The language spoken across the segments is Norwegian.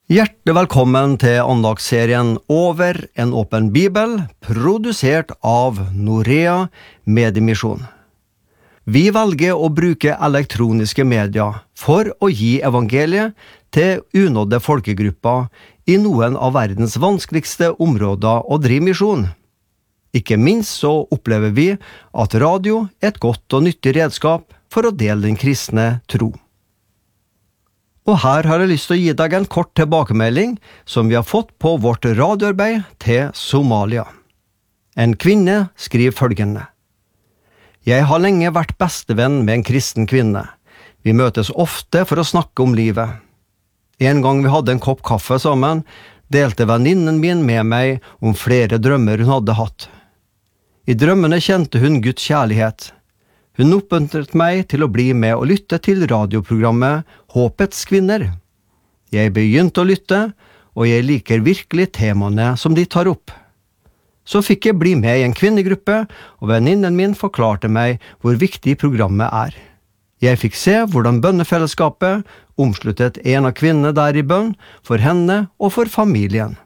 Hjertelig velkommen til andagsserien Over en åpen bibel, produsert av Norea Mediemisjon. Vi velger å bruke elektroniske medier for å gi evangeliet til unådde folkegrupper i noen av verdens vanskeligste områder å drive misjon. Ikke minst så opplever vi at radio er et godt og nyttig redskap for å dele den kristne tro. Og her har jeg lyst til å gi deg en kort tilbakemelding som vi har fått på vårt radioarbeid til Somalia. En kvinne skriver følgende: Jeg har lenge vært bestevenn med en kristen kvinne. Vi møtes ofte for å snakke om livet. En gang vi hadde en kopp kaffe sammen, delte venninnen min med meg om flere drømmer hun hadde hatt. I drømmene kjente hun Guds kjærlighet. Hun oppmuntret meg til å bli med og lytte til radioprogrammet Håpets kvinner. Jeg begynte å lytte, og jeg liker virkelig temaene som de tar opp. Så fikk jeg bli med i en kvinnegruppe, og venninnen min forklarte meg hvor viktig programmet er. Jeg fikk se hvordan bønnefellesskapet omsluttet en av kvinnene der i bønn, for henne og for familien.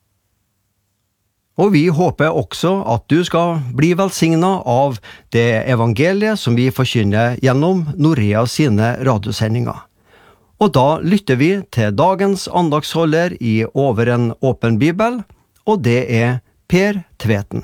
Og vi håper også at du skal bli velsignet av det evangeliet som vi forkynner gjennom Norea sine radiosendinger. Og da lytter vi til dagens andagsholder i Over en åpen bibel, og det er Per Tveten.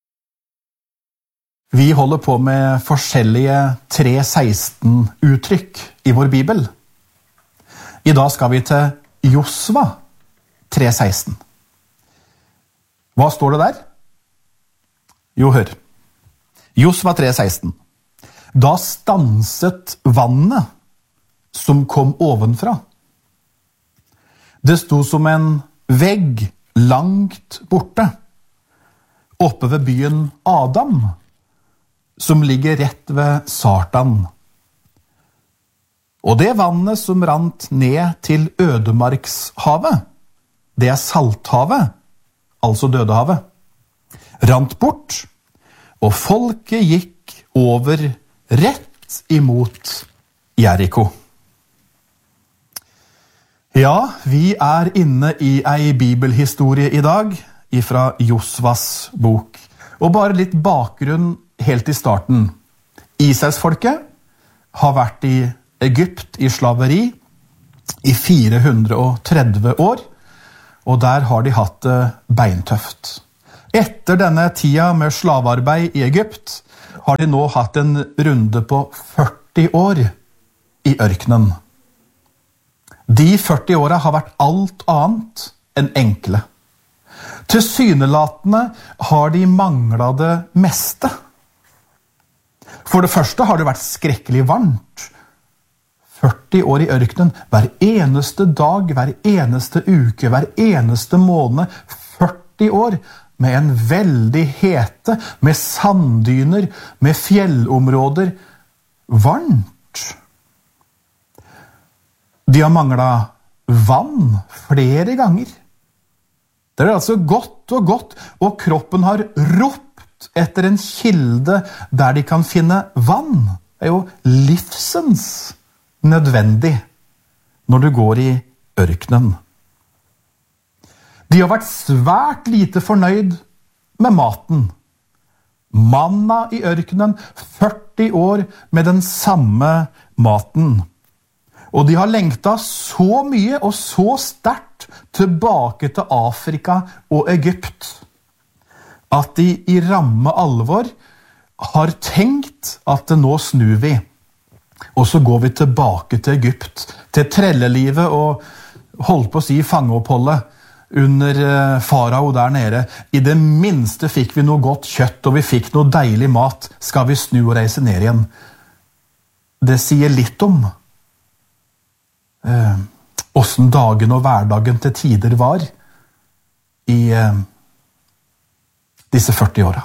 Vi holder på med forskjellige 3.16-uttrykk i vår bibel. I dag skal vi til Josva 3.16. Hva står det der? Jo, hør. Josva 3.16. Da stanset vannet som kom ovenfra. Det sto som en vegg langt borte, oppe ved byen Adam, som ligger rett ved Sartan. Og det vannet som rant ned til ødemarkshavet, det er Salthavet, altså Dødehavet, rant bort, og folket gikk over rett imot Jericho. Ja, vi er inne i ei bibelhistorie i dag, ifra Josvas bok. Og bare litt bakgrunn helt i starten. Israelsfolket har vært i Egypt i slaveri i 430 år, og der har de hatt det beintøft. Etter denne tida med slavearbeid i Egypt har de nå hatt en runde på 40 år i ørkenen. De 40 årene har vært alt annet enn enkle. Tilsynelatende har de manglet det meste. For det første har det vært skrekkelig varmt. 40 år i ørkenen, hver eneste dag, hver eneste uke, hver eneste måned, 40 år med en veldig hete, med sanddyner, med fjellområder, varmt. De har manglet vann flere ganger. Det er altså godt, og kroppen har ropt etter en kilde der de kan finne vann. Det er jo livsens nødvendig når du går i ørkenen. De har vært svært lite fornøyd med maten. Manna i ørkenen, 40 år med den samme maten. Og de har lengtet så mye og så sterkt tilbake til Afrika og Egypt, at de i ramme alvor har tenkt at nå snur vi. Og så går vi tilbake til Egypt, til trellelivet og holdt på å si fangeoppholdet under farao der nede. I det minste fikk vi noe godt kjøtt, og vi fikk noe deilig mat. Skal vi snu og reise ned igjen? Det sier litt om hvordan dagen og hverdagen til tider var i disse 40 årene.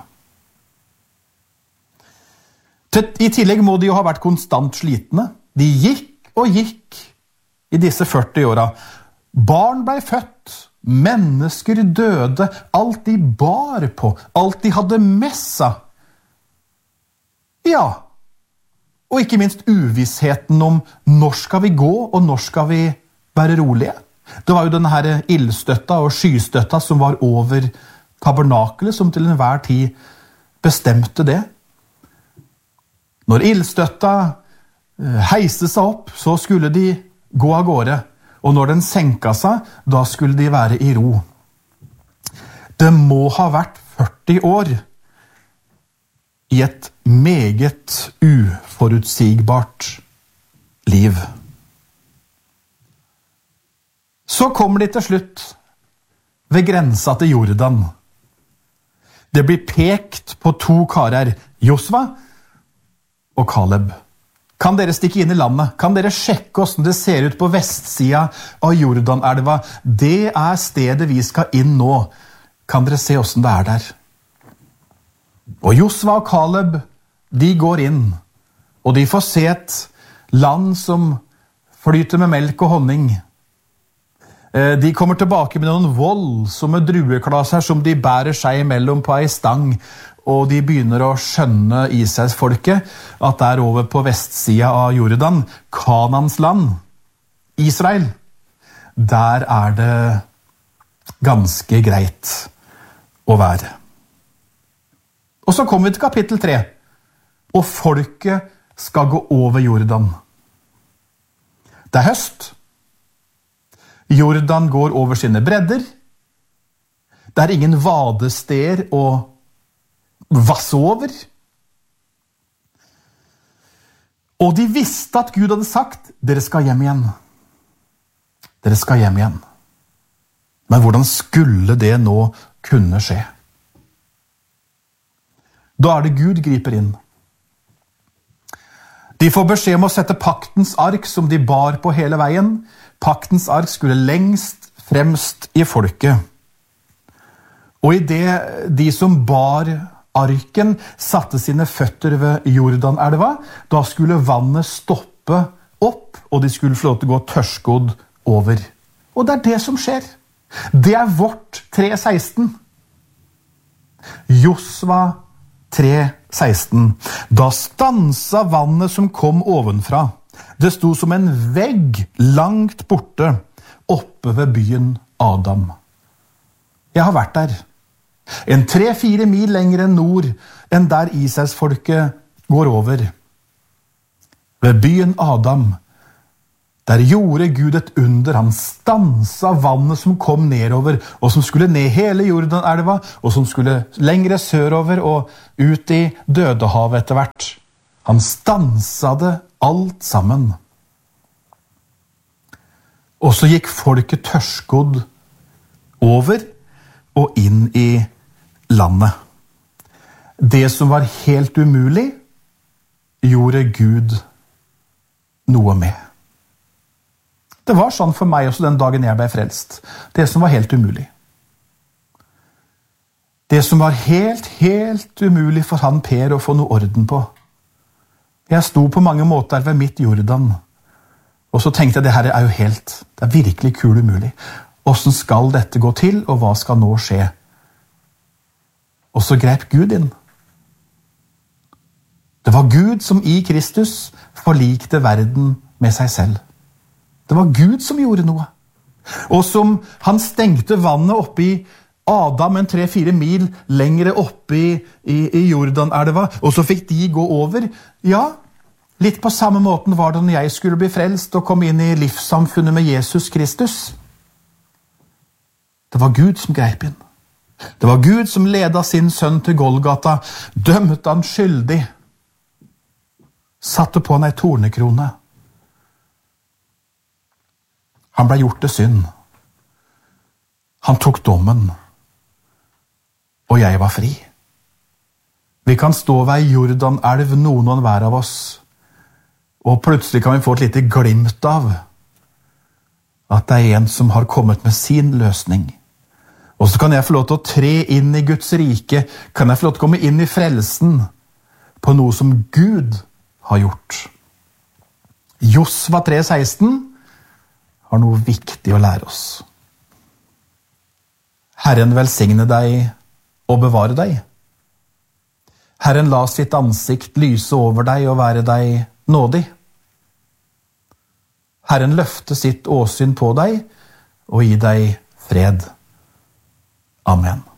I tillegg må de jo ha vært konstant slitne. De gikk og gikk i disse 40 årene. Barn ble født, mennesker døde, alt de bar på, alt de hadde med seg. Ja, og ikke minst uvissheten om når skal vi gå, og når skal vi være rolige. Det var jo denne her ildstøtta og skystøtta som var over tabernakelet, som til enhver tid bestemte det. Når ildstøtta heiste seg opp, så skulle de gå av gårde. Og når den senka seg, da skulle de være i ro. Det må ha vært 40 år i et meget uforutsigbart liv. Så kommer de til slutt ved grensa til Jordan. Det blir pekt på 2 karer, Josva og Kaleb. Kan dere stikke inn i landet? Kan dere sjekke hvordan det ser ut på vestsida av Jordanelva? Det stedet vi skal inn nå. Kan dere se hvordan det der? Og Josva og Kaleb, de går inn, og de får se et land som flyter med melk og honning. De kommer tilbake med noen voldsomme drueklaser som de bærer seg imellom på ei stang, og de begynner å skjønne Israelsfolket at der over på vestsida av Jordan, Kanans land, Israel, der det ganske greit å være. Og så kommer vi til kapittel 3, og folket skal gå over Jordan. Det høst. Jordan går over sine bredder. Det ingen vadesteder å vasse over. Og de visste at Gud hadde sagt, dere skal hjem igjen. Dere skal hjem igjen. Men hvordan skulle det nå kunne skje? Da det Gud griper inn. De får beskjed om å sette paktens ark som de bar på hele veien. Paktens ark skulle lengst fremst i folket. Og i det de som bar arken satte sine føtter ved Jordanelva, da skulle vannet stoppe opp, og de skulle få lov til å gå tørrskodd over. Og det det som skjer. Det vårt 3:16. Josva 3:16. Da stansa vannet som kom ovenfra. Det sto som en vegg langt borte, oppe ved byen Adam. Jeg har vært der. En 3-4 mil lenger enn nord, enn der Israelsfolket går over. Ved byen Adam, der gjorde Gud et under. Han stansa vannet som kom nedover, og som skulle ned hele Jordanelva, og som skulle lengre sørover og ut i Dødehavet etter hvert. Han stansa det alt sammen. Og så gikk folket tørrskodd over og inn i landet. Det som var helt umulig, gjorde Gud noe med. Det var sånn for meg også den dagen jeg ble frelst. Det som var helt umulig. Det som var helt umulig for han Per å få noe orden på. Jeg sto på mange måter ved mitt Jordan, og så tenkte jeg, det her jo helt, det virkelig kul umulig. Hvordan skal dette gå til, og hva skal nå skje? Og så grep Gud inn. Det var Gud som i Kristus forlikte verden med seg selv. Det var Gud som gjorde noe. Og som han stengte vannet oppi Adam en 3-4 mil lengre oppe i Jordanelva, og så fikk de gå over. Ja, litt på samme måten var det når jeg skulle bli frelst og komme inn i livssamfunnet med Jesus Kristus. Det var Gud som greip inn. Det var Gud som ledet sin sønn til Golgata, dømte han skyldig, satte på han ei tornekrone. Han ble gjort til synd. Han tok dommen. Og jeg var fri. Vi kan stå ved Jordanelv, noen og hver av oss, og plutselig kan vi få et lite glimt av at det en som har kommet med sin løsning. Og så kan jeg få lov til å tre inn i Guds rike, kan jeg få lov til å komme inn i frelsen på noe som Gud har gjort. Josva 3:16 har noe viktig å lære oss. Herren velsigne deg og bevare deg. Herren la sitt ansikt lyse over deg og være deg nådig. Herren løfte sitt åsyn på deg og gi deg fred. Amen.